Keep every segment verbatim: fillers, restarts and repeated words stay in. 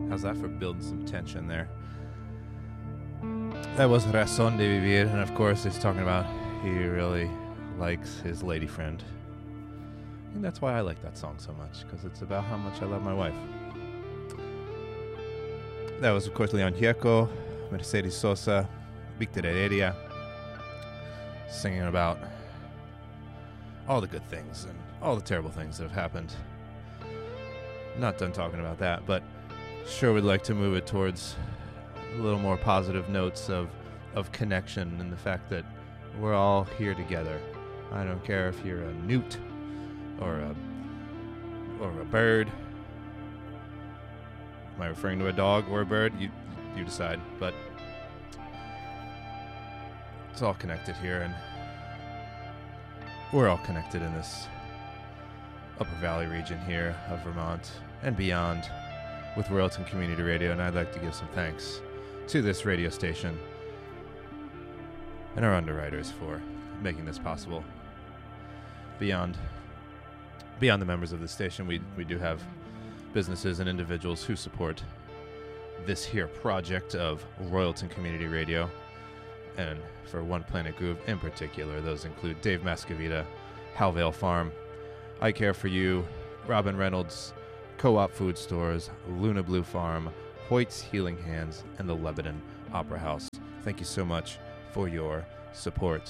How's that for building some tension there? That was Razón de Vivir, and of course he's talking about he really likes his lady friend. I think that's why I like that song so much, because it's about how much I love my wife. That was, of course, Leon Gieco, Mercedes Sosa, Victor Heredia, singing about all the good things and all the terrible things that have happened. Not done talking about that, but sure would like to move it towards a little more positive notes of, of connection and the fact that we're all here together. I don't care if you're a newt or a or a bird. Am I referring to a dog or a bird? You you decide. But it's all connected here, and we're all connected in this Upper Valley region here of Vermont and beyond with Royalton Community Radio, and I'd like to give some thanks to this radio station and our underwriters for making this possible. Beyond beyond the members of the station, we we do have businesses and individuals who support this here project of Royalton Community Radio. And for One Planet Groove in particular, those include Dave Mascavita, Halvale Farm, I Care For You, Robin Reynolds, Co-op Food Stores, Luna Blue Farm, Hoyt's Healing Hands, and the Lebanon Opera House. Thank you so much for your support.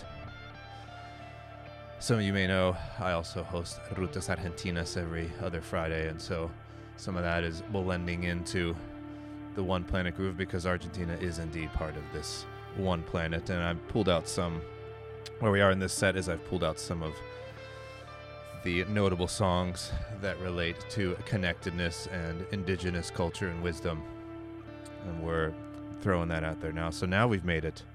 Some of you may know I also host Rutas Argentinas every other Friday, and so some of that is blending into the One Planet Groove because Argentina is indeed part of this one planet. And I've pulled out some, where we are in this set is I've pulled out some of the notable songs that relate to connectedness and indigenous culture and wisdom. And we're throwing that out there now. So now we've made it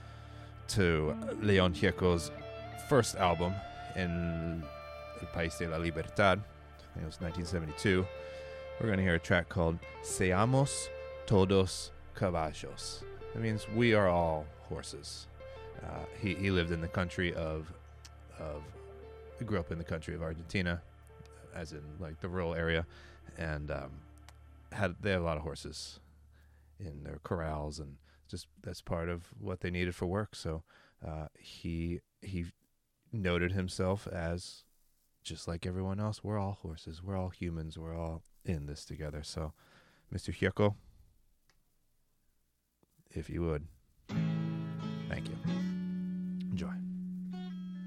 to Leon Gieco's first album in El País de la Libertad. I think it was nineteen seventy-two. We're going to hear a track called Seamos Todos Caballos. That means we are all horses. Uh, he, he lived in the country of, of, he grew up in the country of Argentina, as in like the rural area, and um, had they had a lot of horses in their corrals, and just that's part of what they needed for work. So uh, he he noted himself as, just like everyone else, we're all horses, we're all humans, we're all in this together. So, Mister Gieco, if you would, thank you.